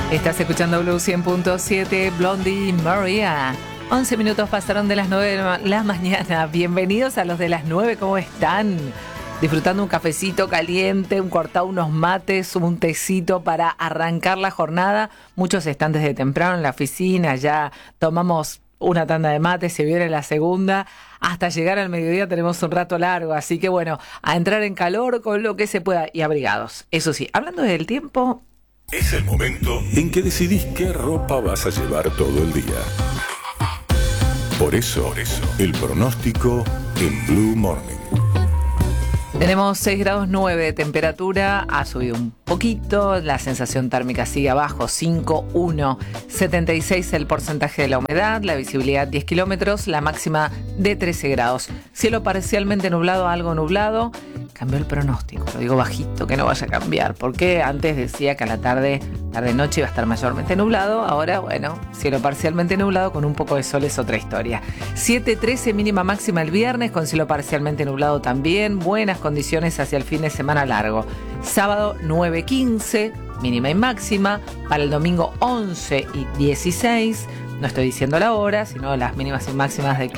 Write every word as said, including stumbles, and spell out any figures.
Estás escuchando Blue cien punto siete, Blondie Maria. once minutos pasaron de las nueve de la mañana. Bienvenidos a los de las nueve, ¿cómo están? Disfrutando un cafecito caliente, un cortado, unos mates, un tecito para arrancar la jornada. Muchos están desde temprano en la oficina, ya tomamos una tanda de mate, se viene la segunda. Hasta llegar al mediodía tenemos un rato largo, así que bueno, a entrar en calor con lo que se pueda y abrigados. Eso sí, hablando del tiempo... Es el momento en que decidís qué ropa vas a llevar todo el día. Por eso, por eso, el pronóstico en Blue Morning. Tenemos seis grados nueve de temperatura, ha subido un poquito, la sensación térmica sigue abajo, cinco, uno, setenta y seis el porcentaje de la humedad, la visibilidad diez kilómetros, la máxima de trece grados. Cielo parcialmente nublado, algo nublado. Cambió el pronóstico, lo digo bajito, que no vaya a cambiar, porque antes decía que a la tarde, tarde-noche iba a estar mayormente nublado, ahora, bueno, cielo parcialmente nublado con un poco de sol es otra historia. siete trece mínima máxima el viernes, con cielo parcialmente nublado también, buenas condiciones hacia el fin de semana largo. Sábado nueve quince, mínima y máxima, para el domingo once y dieciséis, no estoy diciendo la hora, sino las mínimas y máximas de